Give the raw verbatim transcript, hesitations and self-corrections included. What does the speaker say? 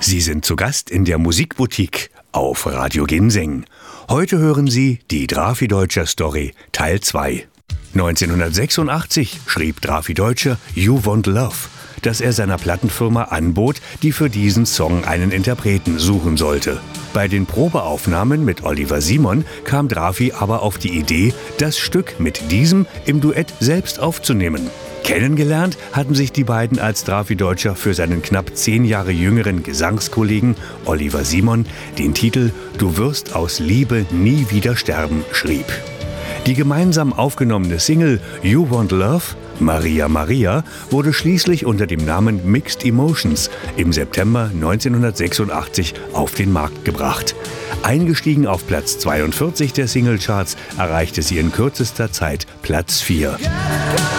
Sie sind zu Gast in der Musikboutique auf Radio Ginseng. Heute hören Sie die Drafi Deutscher Story Teil zwei. neunzehnhundertsechsundachtzig schrieb Drafi Deutscher You Want Love, dass er seiner Plattenfirma anbot, die für diesen Song einen Interpreten suchen sollte. Bei den Probeaufnahmen mit Oliver Simon kam Drafi aber auf die Idee, das Stück mit diesem im Duett selbst aufzunehmen. Kennengelernt hatten sich die beiden, als Drafi Deutscher für seinen knapp zehn Jahre jüngeren Gesangskollegen Oliver Simon den Titel Du wirst aus Liebe nie wieder sterben schrieb. Die gemeinsam aufgenommene Single You Want Love, Maria Maria, wurde schließlich unter dem Namen Mixed Emotions im September neunzehnhundertsechsundachtzig auf den Markt gebracht. Eingestiegen auf Platz zweiundvierzig der Singlecharts, erreichte sie in kürzester Zeit Platz vier.